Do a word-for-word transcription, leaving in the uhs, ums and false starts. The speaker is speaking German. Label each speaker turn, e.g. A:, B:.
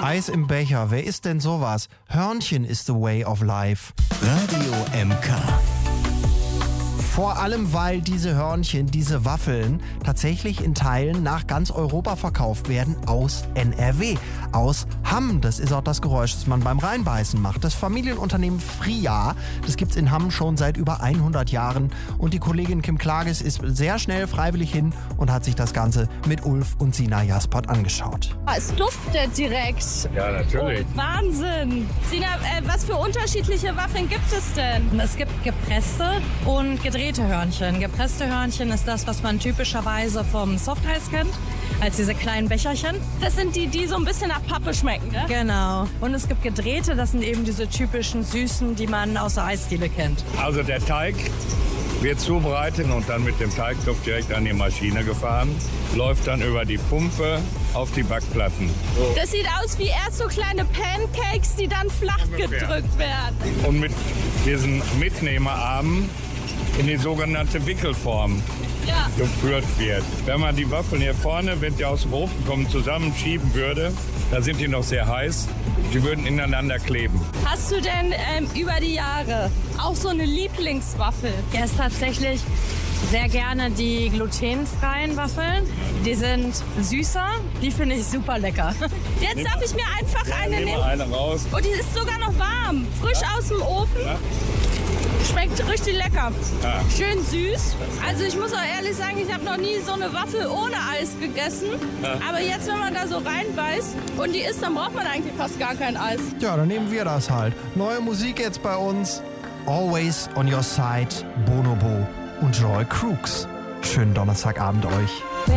A: Eis im Becher, wer isst denn sowas? Hörnchen is the way of life.
B: Radio M K.
A: Vor allem, weil diese Hörnchen, diese Waffeln tatsächlich in Teilen nach ganz Europa verkauft werden aus N R W, aus Hamm. Das ist auch das Geräusch, das man beim Reinbeißen macht. Das Familienunternehmen Fria, das gibt's in Hamm schon seit über hundert Jahren. Und die Kollegin Kim Klages ist sehr schnell freiwillig hin und hat sich das Ganze mit Ulf und Sina Jaspert angeschaut.
C: Es duftet direkt.
D: Ja, natürlich.
C: Oh, Wahnsinn. Sina, äh, was für unterschiedliche Waffeln gibt es denn?
E: Es gibt gepresste und gedrehte Hörnchen. Gepresste Hörnchen ist das, was man typischerweise vom Softeis kennt, als diese kleinen Becherchen.
C: Das sind die, die so ein bisschen nach Pappe schmecken, ne?
E: Genau. Und es gibt gedrehte, das sind eben diese typischen Süßen, die man aus der Eisdiele kennt.
D: Also der Teig wird zubereitet und dann mit dem Teigtopf direkt an die Maschine gefahren, läuft dann über die Pumpe auf die Backplatten. So.
C: Das sieht aus wie erst so kleine Pancakes, die dann flach Ungefähr. gedrückt werden.
D: Und mit diesen Mitnehmerarmen in die sogenannte Wickelform
C: ja.
D: geführt wird. Wenn man die Waffeln hier vorne, wenn die aus dem Ofen kommen, zusammenschieben würde, da sind die noch sehr heiß, die würden ineinander kleben.
C: Hast du denn ähm, über die Jahre auch so eine Lieblingswaffel?
E: Ja, ist tatsächlich sehr gerne die glutenfreien Waffeln. Die sind süßer, die finde ich super lecker.
C: Jetzt
D: Nimm
C: darf ich mir einfach
D: ja,
C: eine nehmen.
D: Eine raus.
C: Und die ist sogar noch warm, frisch ja. aus dem Ofen.
D: Ja.
C: Schmeckt richtig lecker.
D: Ja.
C: Schön süß. Also ich muss auch ehrlich sagen, ich habe noch nie so eine Waffel ohne Eis gegessen. Ja. Aber jetzt, wenn man da so reinbeißt und die isst, dann braucht man eigentlich fast gar kein Eis.
A: Ja, dann nehmen wir das halt. Neue Musik jetzt bei uns. Always on your side, Bonobo und Joy Crooks. Schönen Donnerstagabend euch.